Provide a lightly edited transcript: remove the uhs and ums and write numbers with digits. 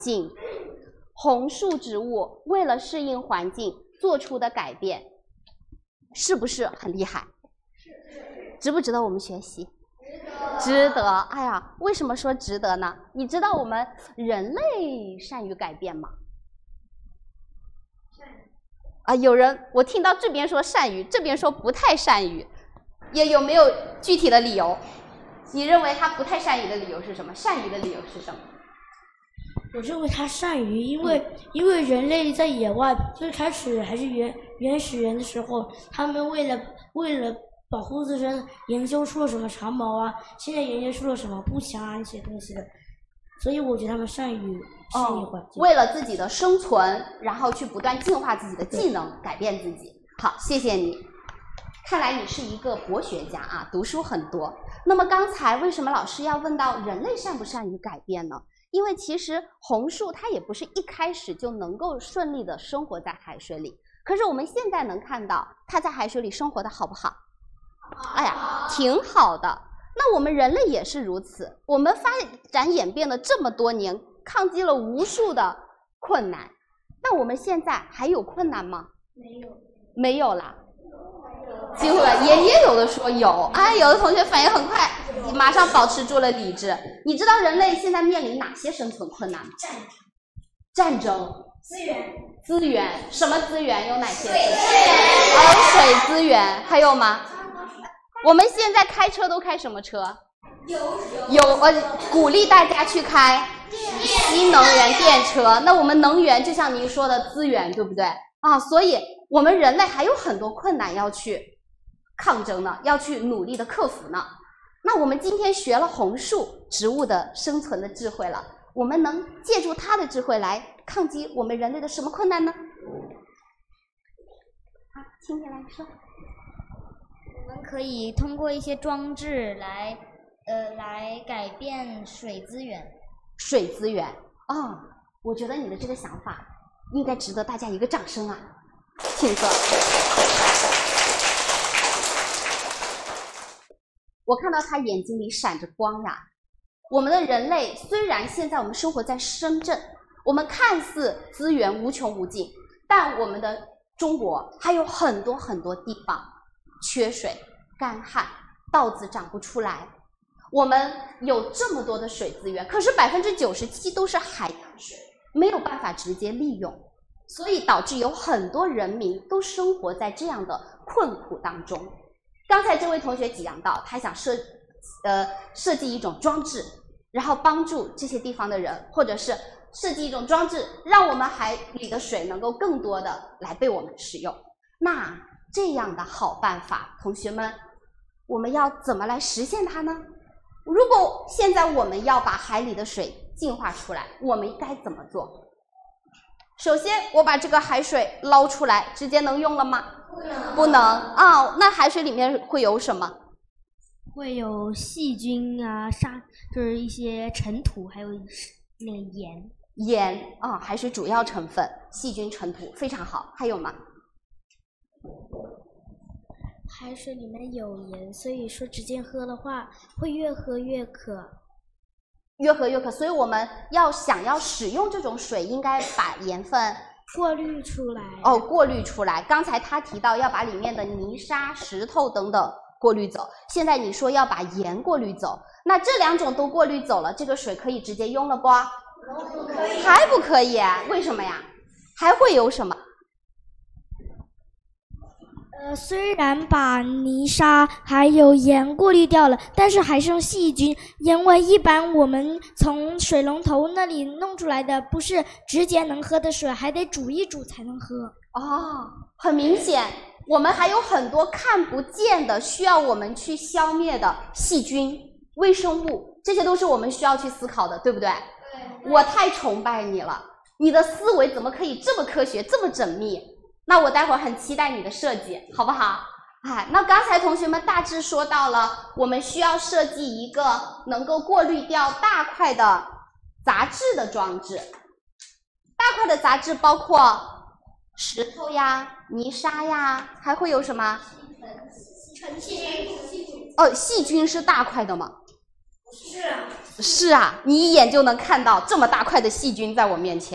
境。红树植物为了适应环境做出的改变，是不是很厉害？值不值得我们学习？值得。哎呀，为什么说值得呢？你知道我们人类善于改变吗？有人我听到这边说善于，这边说不太善于，也有没有具体的理由？你认为他不太善于的理由是什么？善于的理由是什么？ 我认为他善于，因为人类在野外最开始还是原始人的时候，他们为了保护自身，研究出了什么长毛啊，现在研究出了什么步枪啊，一些东西的，所以我觉得他们善于适应环境， 为了自己的生存，然后去不断进化自己的技能，改变自己。好，谢谢你。看来你是一个博学家啊，读书很多。那么刚才为什么老师要问到人类善不善于改变呢？因为其实红树它也不是一开始就能够顺利的生活在海水里，可是我们现在能看到它在海水里生活的好不好？哎呀，挺好的。那我们人类也是如此，我们发展演变了这么多年，抗击了无数的困难，那我们现在还有困难吗？没有啦。几乎也有的说有，有的同学反应很快，马上保持住了理智。你知道人类现在面临哪些生存困难吗？战争、资源，什么资源？有哪些？水资源，还有吗？我们现在开车都开什么车？鼓励大家去开新能源电车。那我们能源就像您说的资源，对不对？所以我们人类还有很多困难要去抗争呢，要去努力的克服呢。那我们今天学了红树植物的生存的智慧了，我们能借助它的智慧来抗击我们人类的什么困难呢？好，请你来说。 我们可以通过一些装置来改变水资源。 水资源我觉得你的这个想法应该值得大家一个掌声啊！请坐。我看到他眼睛里闪着光呀。我们的人类虽然现在我们生活在深圳，我们看似资源无穷无尽，但我们的中国还有很多很多地方缺水、干旱，稻子长不出来。我们有这么多的水资源，可是97%都是海洋水，没有办法直接利用，所以导致有很多人民都生活在这样的困苦当中。刚才这位同学讲到，他想设计一种装置，然后帮助这些地方的人，或者是设计一种装置，让我们海里的水能够更多的来被我们使用。那这样的好办法，同学们，我们要怎么来实现它呢？如果现在我们要把海里的水净化出来，我们该怎么做？首先，我把这个海水捞出来，直接能用了吗？不能。那海水里面会有什么？ 会有细菌啊，就是一些尘土，还有那个盐海水主要成分细菌、尘土，非常好。还有吗？ 海水里面有盐，所以说直接喝的话会越喝越渴。 越喝越渴，所以我们想要使用这种水，应该把盐分过滤出来。 过滤出来。刚才他提到要把里面的泥沙、石头等等过滤走，现在你说要把盐过滤走，那这两种都过滤走了，这个水可以直接用了不？ 不可以。 还不可以？为什么呀？还会有什么？ 虽然把泥沙还有盐过滤掉了，但是还剩细菌，因为一般我们从水龙头那里弄出来的不是直接能喝的水，还得煮一煮才能喝。 很明显，我们还有很多看不见的需要我们去消灭的细菌、微生物，这些都是我们需要去思考的，对不对？对。我太崇拜你了，你的思维怎么可以这么科学、这么缜密？那我待会儿很期待你的设计，好不好？那刚才同学们大致说到了，我们需要设计一个能够过滤掉大块的杂质的装置。大块的杂质包括石头呀、泥沙呀，还会有什么？ 细菌。 细菌是大块的吗？ 是。 是啊，你一眼就能看到这么大块的细菌在我面前。